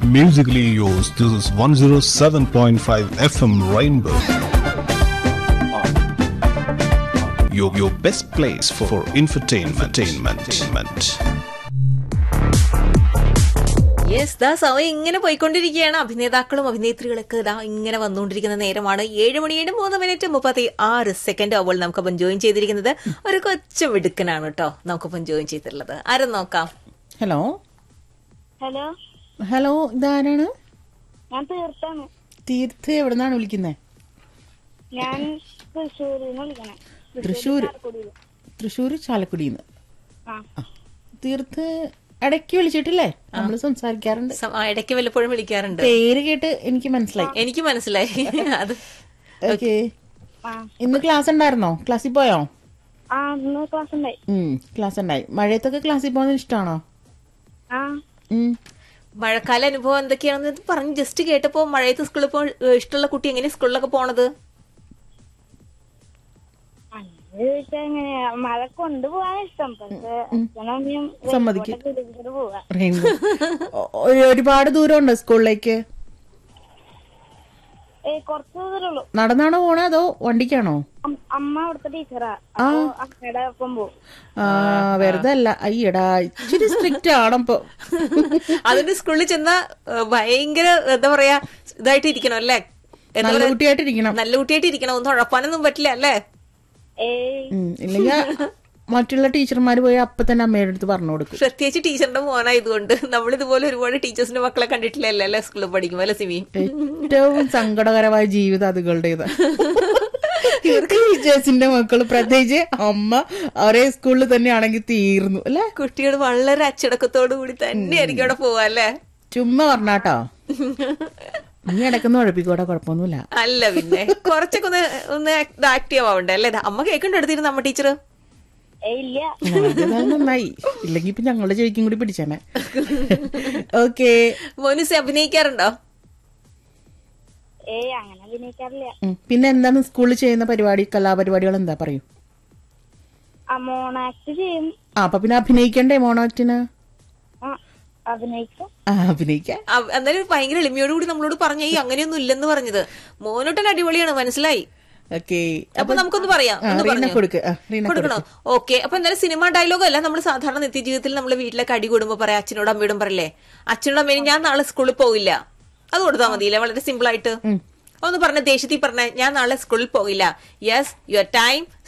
Musically yours. This is 107.5 FM Rainbow. Your best place for infotainment. Yes ദാ സമയം ഇങ്ങനെ പോയിക്കൊണ്ടിരിക്കുകയാണ്. അഭിനേതാക്കളും അഭിനേത്രികളൊക്കെ ഇതാ ഇങ്ങനെ വന്നുകൊണ്ടിരിക്കുന്ന നേരമാണ്. 7:03:36 ആവുമ്പോൾ നമുക്കൊപ്പം ജോയിൻ ചെയ്തിരിക്കുന്നത് ഒരു കൊച്ചു മിടുക്കനാണ് കേട്ടോ. നമുക്കൊപ്പം ജോയിൻ ചെയ്തിട്ടുള്ളത് ആരും നോക്കാം. ഹലോ ഹലോ ഹലോ ഇതാരാണ്? ഞാൻ തീർത്ഥാണ്. തീർത്ത് എവിടെ നിന്നാണ് വിളിക്കുന്നത്? ഞാൻ തൃശ്ശൂരിന്ന് വിളിക്കണേ. തൃശ്ശൂർ ചാലക്കുടിന്ന്. ആ. തീർത്ത് ഇടയ്ക്ക് വിളിച്ചിട്ടില്ലേ? നമ്മള് സംസാരിക്കാറുണ്ട്. ഇടയ്ക്ക് വല്ലപ്പോഴും വിളിക്കാറുണ്ട്. പേര് കേട്ട് എനിക്ക് മനസ്സിലായി. എനിക്ക് മനസ്സിലായി അത്. ഓക്കെ, ഇന്ന് ക്ലാസ് ഉണ്ടായിരുന്നോ? ക്ലാസ്സിൽ പോയോ? ആ, ഇന്ന് ക്ലാസ് ഉണ്ടായി. ക്ലാസ് ഉണ്ടായി. മഴയത്തൊക്കെ ക്ലാസ്സിൽ പോകുന്നത് ഇഷ്ടമാണോ? ആ. മഴക്കാല അനുഭവം എന്തൊക്കെയാണെന്ന് പറഞ്ഞ് ജസ്റ്റ് കേട്ടപ്പോ മഴയത്ത് സ്കൂളിൽ പോ ഇഷ്ടമുള്ള കുട്ടി എങ്ങനെ സ്കൂളിലൊക്കെ പോണത്? എങ്ങനെയാ, മഴ കൊണ്ടുപോകാൻ ഇഷ്ടം. പക്ഷെ സമ്മതിക്കും. ഒരുപാട് ദൂരം ഉണ്ടോ സ്കൂളിലേക്ക്? കുറച്ച് ദൂരമുള്ളൂ. നടന്നാണോ പോണേ അതോ വണ്ടിക്കാണോ? അമ്മ അവിടുത്തെ ടീച്ചറാ. അമ്മയുടെ ഒപ്പം പോകും. വെറുതെ അല്ല, അയ്യടാ ഇച്ചിരി സ്ട്രിക്റ്റ് ആണപ്പോ. അതിന്റെ സ്കൂളിൽ ചെന്ന ഭയങ്കര എന്താ പറയാ ഇതായിട്ട് ഇരിക്കണം അല്ലേ? നല്ല കുട്ടിയായിട്ടിരിക്കണം. നല്ല കുട്ടിയായിട്ടിരിക്കണം. ഒന്നും ഉഴപ്പാനൊന്നും പറ്റില്ല അല്ലേ? ഇല്ലെങ്കിൽ മറ്റുള്ള ടീച്ചർമാര് പോയി അപ്പൊ തന്നെ അമ്മയുടെ അടുത്ത് പറഞ്ഞു കൊടുക്കും. പ്രത്യേകിച്ച് ടീച്ചറിന്റെ മോനായതുകൊണ്ട് നമ്മളിതുപോലെ ഒരുപാട് ടീച്ചേഴ്സിന്റെ മക്കളെ കണ്ടിട്ടില്ലല്ലേ അല്ലേ സ്കൂളിൽ പഠിക്കുമ്പോ അല്ലെ സിമി? ഏറ്റവും സങ്കടകരമായ ജീവിതം അതുകളുടേത്. ഇവർക്ക് ടീച്ചേഴ്സിന്റെ മക്കള്, പ്രത്യേകിച്ച് അമ്മ ഒരേ സ്കൂളിൽ തന്നെയാണെങ്കിൽ തീർന്നു അല്ലെ. കുട്ടികൾ വളരെ അച്ചടക്കത്തോടു കൂടി തന്നെയായിരിക്കും അവിടെ പോവാ അല്ലേ? ചുമ്മാ പറഞ്ഞാട്ടോ, നീ ഇടക്കൊന്നും ഉഴപ്പിക്കോട്ടെ, കുഴപ്പമൊന്നുമില്ല. അല്ല പിന്നെ കുറച്ചൊക്കെ ഒന്ന് ആക്റ്റീവ് ആവണ്ടേ അല്ലേ? അമ്മ കേൾക്കണ്ട എടുത്തിരുന്നു അമ്മ ടീച്ചർ. നന്നായി, ഇല്ലെങ്കി ഇപ്പൊ ഞങ്ങളുടെ ചെവിക്കും കൂടി പിടിച്ചേനെ. ഓക്കെ, മോനുസ് അഭിനയിക്കാറുണ്ടോ? അങ്ങനെ അഭിനയിക്കാറില്ല. പിന്നെ എന്താണ് സ്കൂളിൽ ചെയ്യുന്ന പരിപാടി, കലാപരിപാടികൾ എന്താ പറയൂ? മോണോ ആക്ട് ചെയ്യും. അപ്പൊ പിന്നെ അഭിനയിക്കണ്ടേ? മോണോ ആക്ടിന് അഭിനയിക്കാം. എന്നാലും ഭയങ്കര എളിമയോടുകൂടി നമ്മളോട് പറഞ്ഞ ഈ അങ്ങനെയൊന്നും ഇല്ലെന്ന് പറഞ്ഞത്. മോനോട്ടൻ അടിപൊളിയാണ്, മനസ്സിലായി. അപ്പൊ നമുക്കൊന്ന് പറയാം, കൊടുക്കണോ? ഓക്കെ. അപ്പൊ എന്തായാലും സിനിമ ഡയലോഗ് അല്ല, നമ്മൾ സാധാരണ നിത്യജീവിതത്തിൽ നമ്മള് വീട്ടിലൊക്കെ അടി കൂടുമ്പോ പറയാം, അച്ഛനോടും അമ്മയോടും പറയല്ലേ, അച്ഛനോടും അമ്മയും ഞാൻ നാളെ സ്കൂളിൽ പോകില്ല, അത് കൊടുത്താൽ മതിയില്ലേ? വളരെ സിമ്പിൾ ആയിട്ട് ഒന്ന് പറഞ്ഞ, ദേഷ്യത്തിൽ പറഞ്ഞ ഞാൻ നാളെ സ്കൂളിൽ പോകില്ല. Yes your time